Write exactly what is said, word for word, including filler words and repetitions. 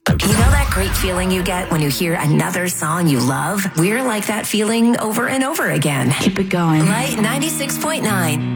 You know that great feeling you get when you hear another song you love? We're like that feeling over and over again. Keep it going. Light ninety-six point nine.